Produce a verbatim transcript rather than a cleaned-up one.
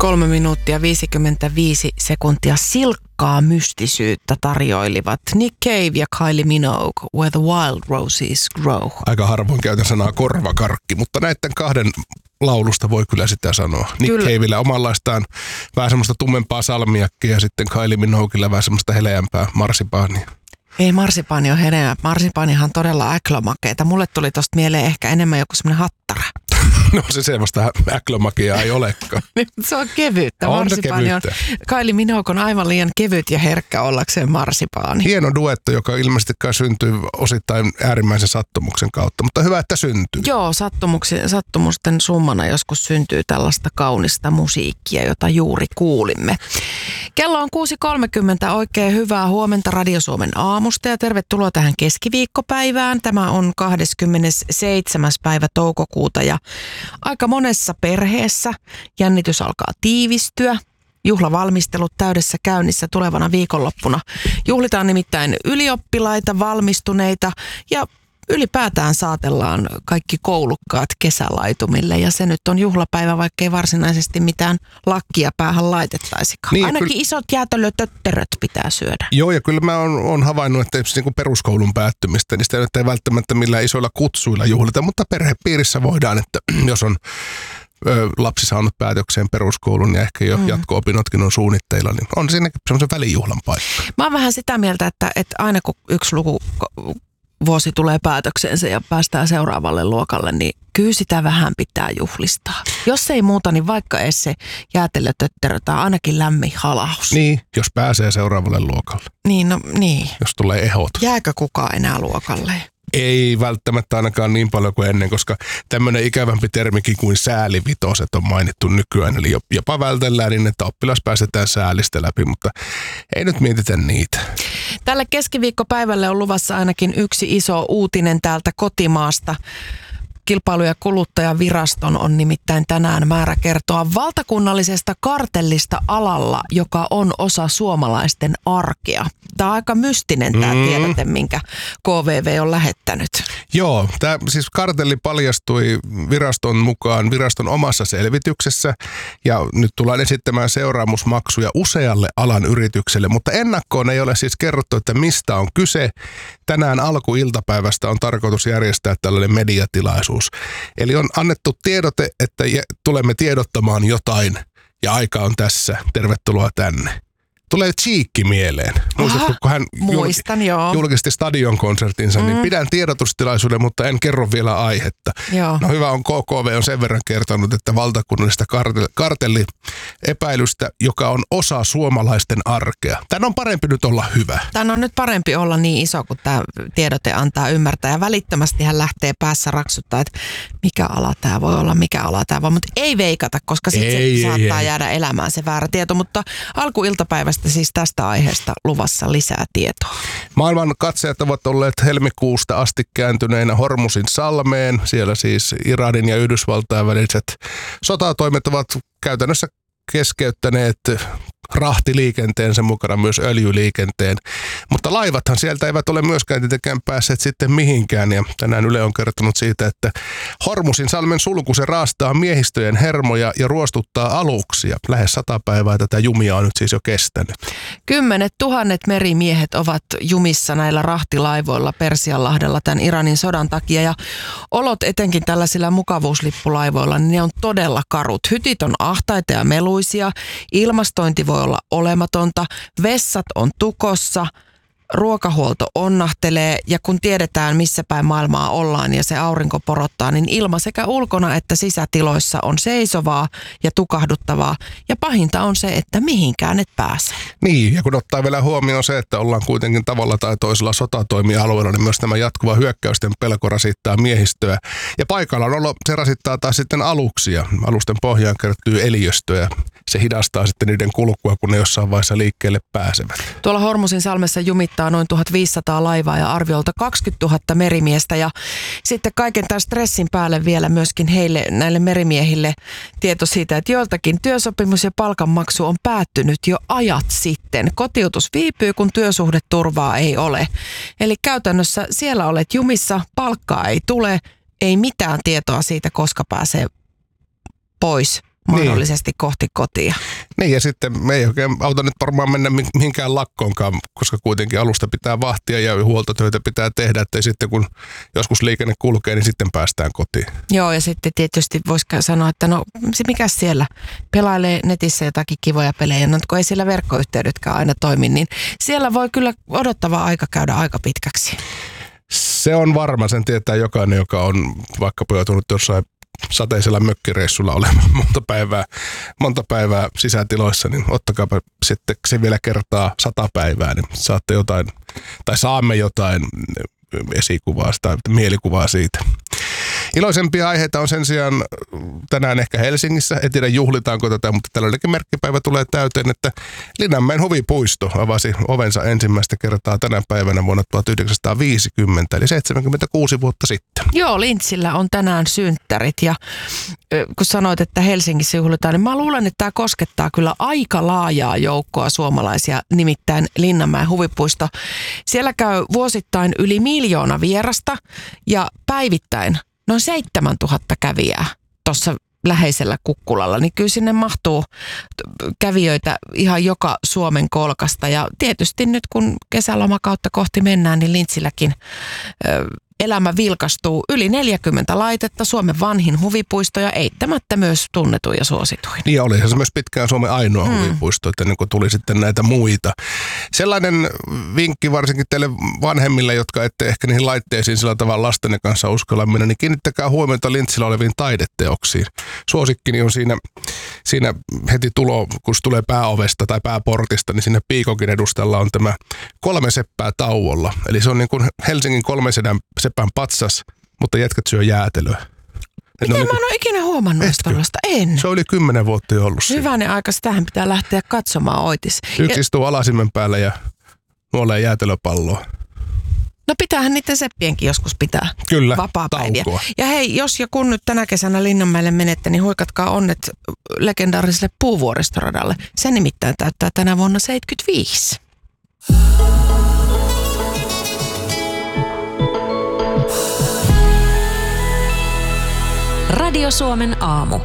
Kolme minuuttia viisikymmentäviisi sekuntia silkkaa mystisyyttä tarjoilivat Nick Cave ja Kylie Minogue, Where the Wild Roses Grow. Aika harvoin käytän sanaa korvakarkki, mutta näiden kahden laulusta voi kyllä sitä sanoa. Nick Cavella omanlaistaan vähän semmoista tummempaa salmiakkia ja sitten Kylie Minoguella vähän semmoista heleämpää marsipaania. Ei marsipaani ole hereä. Marsipaanihan on todella äklömakeita. Mulle tuli tosta mieleen ehkä enemmän joku semmoinen hattara. No se semmoista äklömakia ei olekaan. Se on kevyyttä. On marsipaani on. Kylie Minogue on aivan liian kevyt ja herkkä ollakseen marsipaani. Hieno duetto, joka ilmeisesti syntyy osittain äärimmäisen sattumuksen kautta, mutta hyvä, että syntyy. Joo, sattumusten summana joskus syntyy tällaista kaunista musiikkia, jota juuri kuulimme. Kello on kuusi kolmekymmentä. Oikein hyvää huomenta Radio Suomen aamusta ja tervetuloa tähän keskiviikkopäivään. Tämä on kahdeskymmenesseitsemäs päivä toukokuuta ja aika monessa perheessä jännitys alkaa tiivistyä. Juhlavalmistelut täydessä käynnissä tulevana viikonloppuna. Juhlitaan nimittäin ylioppilaita, valmistuneita ja ylipäätään saatellaan kaikki koulukkaat kesälaitumille ja se nyt on juhlapäivä, vaikka ei varsinaisesti mitään lakkia päähän laitettaisikaan. Niin, ainakin kyllä isot jäätelötötteröt pitää syödä. Joo, ja kyllä mä oon, oon havainnut, että niin kuin peruskoulun päättymistä, niin sitä ei välttämättä millään isoilla kutsuilla juhlita, mutta perhepiirissä voidaan, että jos on ö, lapsi saanut päätökseen peruskoulun ja ehkä jo mm. jatko-opinnotkin on suunnitteilla, niin on siinäkin semmoisen välijuhlan paikka. Mä oon vähän sitä mieltä, että, että aina kun yksi luku vuosi tulee päätökseensä ja päästään seuraavalle luokalle, niin kyllä sitä vähän pitää juhlistaa. Jos ei muuta, niin vaikka edes se jäätelötötterö tai ainakin lämmin halaus. Niin, jos pääsee seuraavalle luokalle. Niin, no niin. Jos tulee ehot. Jääkö kukaan enää luokalle? Ei välttämättä ainakaan niin paljon kuin ennen, koska tämmöinen ikävämpi termikin kuin säälivitoset on mainittu nykyään. Eli jopa vältellään niin, että oppilas päästetään säälistä läpi, mutta ei nyt mietitä niitä. Tälle keskiviikkopäivälle on luvassa ainakin yksi iso uutinen täältä kotimaasta. Kilpailu- ja kuluttajaviraston on nimittäin tänään määrä kertoa valtakunnallisesta kartellista alalla, joka on osa suomalaisten arkea. Tämä on aika mystinen tämä mm. tiedote, minkä K V V on lähettänyt. Joo, tämä siis kartelli paljastui viraston mukaan viraston omassa selvityksessä ja nyt tullaan esittämään seuraamusmaksuja usealle alan yritykselle, mutta ennakkoon ei ole siis kerrottu, että mistä on kyse. Tänään alkuiltapäivästä on tarkoitus järjestää tällainen mediatilaisuus. Eli on annettu tiedote, että tulemme tiedottamaan jotain ja aika on tässä. Tervetuloa tänne. Tulee Cheekki mieleen. Muistatko, kun hän Muistan, julk- joo. julkisti stadionkonsertinsa, mm. niin pidän tiedotustilaisuuden, mutta en kerro vielä aihetta. Joo. No hyvä on, K K V on sen verran kertonut, että valtakunnallista kartelliepäilystä, joka on osa suomalaisten arkea. Tän on parempi nyt olla hyvä. Tän on nyt parempi olla niin iso, kun tämä tiedote antaa ymmärtää. Ja välittömästi hän lähtee päässä raksuttaa, että mikä ala tämä voi olla, mikä ala tämä voi. Mutta ei veikata, koska sitten se ei, saattaa ei. jäädä elämään se väärä tieto. Mutta alkuiltapäivästä siis tästä aiheesta luvassa lisää tietoa. Maailman katseet ovat olleet helmikuusta asti kääntyneinä Hormuzin salmeen. Siellä siis Iranin ja Yhdysvaltain väliset sotatoimet ovat käytännössä keskeyttäneet rahtiliikenteen, sen mukana myös öljyliikenteen. Mutta laivathan sieltä eivät ole myöskään tietenkään päässeet sitten mihinkään. Ja tänään Yle on kertonut siitä, että Hormuzin salmen sulku se raastaa miehistöjen hermoja ja ruostuttaa aluksia. Lähes sata päivää tätä jumia on nyt siis jo kestänyt. Kymmenet tuhannet merimiehet ovat jumissa näillä rahtilaivoilla Persianlahdella tämän Iranin sodan takia. Ja olot etenkin tällaisilla mukavuuslippulaivoilla, niin ne on todella karut. Hytit on ahtaita ja meluisia, ilmastointi voi olla olematonta, vessat on tukossa, ruokahuolto onnahtelee ja kun tiedetään missä päin maailmaa ollaan ja se aurinko porottaa, niin ilma sekä ulkona että sisätiloissa on seisovaa ja tukahduttavaa ja pahinta on se, että mihinkään et pääse. Niin, ja kun ottaa vielä huomioon se, että ollaan kuitenkin tavalla tai toisella sotatoimialueella, niin myös tämä jatkuva hyökkäysten pelko rasittaa miehistöä ja paikallaan se rasittaa taas sitten aluksia. Alusten pohjaan kertyy eliöstöä. Se hidastaa sitten niiden kulkua, kun ne jossain vaiheessa liikkeelle pääsevät. Tuolla Hormuzin salmessa jumittaa noin tuhatviisisataa laivaa ja arviolta kaksikymmentätuhatta merimiestä. Ja sitten kaiken tämän stressin päälle vielä myöskin heille, näille merimiehille tieto siitä, että joiltakin työsopimus ja palkanmaksu on päättynyt jo ajat sitten. Kotiutus viipyy, kun työsuhdeturvaa ei ole. Eli käytännössä siellä olet jumissa, palkkaa ei tule, ei mitään tietoa siitä, koska pääsee pois mahdollisesti niin. kohti kotia. Niin, ja sitten me ei oikein auta nyt varmaan mennä mihinkään lakkoonkaan, koska kuitenkin alusta pitää vahtia ja huoltotöitä pitää tehdä, että sitten kun joskus liikenne kulkee, niin sitten päästään kotiin. Joo, ja sitten tietysti voisi sanoa, että no se mikäs siellä pelailee netissä jotakin kivoja pelejä, no kun ei siellä verkkoyhteydetkään aina toimi, niin siellä voi kyllä odottava aika käydä aika pitkäksi. Se on varma, sen tietää jokainen, joka on vaikkapa joutunut jossain sateisella mökkireissulla olemaan monta päivää, monta päivää sisätiloissa, niin ottakaapa sitten se vielä kertaa sata päivää, niin saatte jotain, tai saamme jotain esikuvaa tai mielikuvaa siitä. Iloisempia aiheita on sen sijaan tänään ehkä Helsingissä. En tiedä juhlitaanko tätä, mutta tällainenkin merkkipäivä tulee täyteen, että Linnanmäen huvipuisto avasi ovensa ensimmäistä kertaa tänä päivänä vuonna tuhatyhdeksänsataaviisikymmentä, eli seitsemänkymmentäkuusi vuotta sitten. Joo, Lintsillä on tänään synttärit ja kun sanoit, että Helsingissä juhlitaan, niin mä luulen, että tämä koskettaa kyllä aika laajaa joukkoa suomalaisia, nimittäin Linnanmäen huvipuisto. Siellä käy vuosittain yli miljoona vierasta ja päivittäin noin seitsemäntuhatta kävijää tuossa läheisellä Kukkulalla, niin kyllä sinne mahtuu kävijöitä ihan joka Suomen kolkasta. Ja tietysti nyt kun kesälomakautta kohti mennään, niin Lintsilläkin ö, elämä vilkastuu. Yli neljäkymmentä laitetta, Suomen vanhin huvipuisto ja eittämättä myös tunnetuin ja suosituin. Niin oli se myös pitkään Suomen ainoa hmm. huvipuisto, että ennen kuin tuli sitten näitä muita. Sellainen vinkki varsinkin teille vanhemmille, jotka ette ehkä niihin laitteisiin sillä tavalla lastenne kanssa uskalla mennä, niin kiinnittäkää huomiota Lintsillä oleviin taideteoksiin. Suosikkini on siinä, siinä heti tulo, kun tulee pääovesta tai pääportista, niin siinä piikokin edustalla on tämä kolme seppää tauolla. Eli se on niin kuin Helsingin kolme sedän sepän patsas, mutta jätkät syö jäätelöä. Miten mä en ole ikinä huomannut tuollaista? En. Se oli kymmenen vuotta jo ollut. Hyvänen aika, sitähän pitää lähteä katsomaan Oitis. Yksi ja istuu alasimen päällä ja nuolee jäätelöpalloa. No pitäähän niiden seppienkin joskus pitää. Kyllä, vapaapäiviä. Taukoa. Ja hei, jos ja kun nyt tänä kesänä Linnanmäelle menette, niin huikatkaa onnet legendaariselle Puuvuoristoradalle. Se nimittäin täyttää tänä vuonna seitsemänkymmentäviisi. Radio Suomen aamu.